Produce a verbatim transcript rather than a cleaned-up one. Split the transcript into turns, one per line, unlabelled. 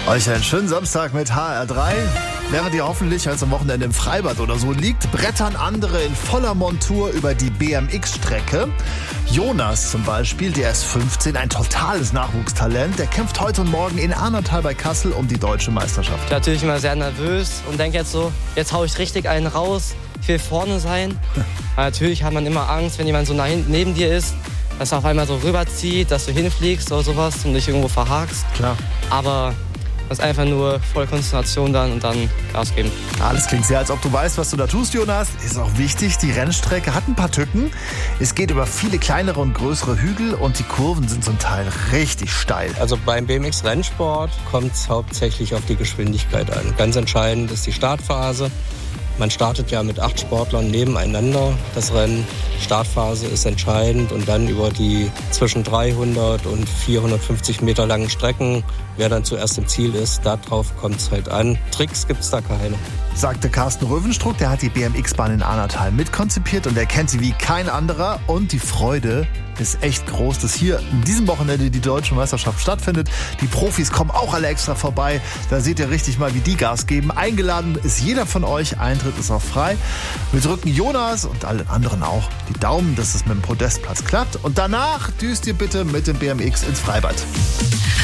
Euch einen schönen Samstag mit H R drei. Während ihr hoffentlich als am Wochenende im Freibad oder so liegt, brettern andere in voller Montur über die B M X-Strecke. Jonas zum Beispiel, der ist fünfzehn, ein totales Nachwuchstalent. Der kämpft heute und morgen in Arnatal bei Kassel um die deutsche Meisterschaft.
Ich bin natürlich immer sehr nervös und denke jetzt so, jetzt hau ich richtig einen raus, ich will vorne sein. Aber natürlich hat man immer Angst, wenn jemand so nah hinten neben dir ist, dass er auf einmal so rüberzieht, dass du hinfliegst oder sowas und dich irgendwo verhakst.
Klar.
Aber das ist einfach nur voll Konzentration dann und dann Gas geben.
Alles klingt sehr, als ob du weißt, was du da tust, Jonas. Ist auch wichtig, die Rennstrecke hat ein paar Tücken. Es geht über viele kleinere und größere Hügel und die Kurven sind zum Teil richtig steil.
Also beim B M X-Rennsport kommt es hauptsächlich auf die Geschwindigkeit an. Ganz entscheidend ist die Startphase. Man startet ja mit acht Sportlern nebeneinander. Das Rennen, Startphase ist entscheidend und dann über die zwischen dreihundert und vierhundertfünfzig Meter langen Strecken, wer dann zuerst im Ziel ist, darauf kommt es halt an. Tricks gibt es da keine.
Sagte Carsten Röwenstruck, der hat die B M X-Bahn in Arnatal mitkonzipiert und er kennt sie wie kein anderer. Und die Freude ist echt groß, dass hier in diesem Wochenende die deutsche Meisterschaft stattfindet. Die Profis kommen auch alle extra vorbei. Da seht ihr richtig mal, wie die Gas geben. Eingeladen ist jeder von euch. Eintritt ist auch frei. Wir drücken Jonas und allen anderen auch die Daumen, dass es mit dem Podestplatz klappt. Und danach düst ihr bitte mit dem B M X ins Freibad.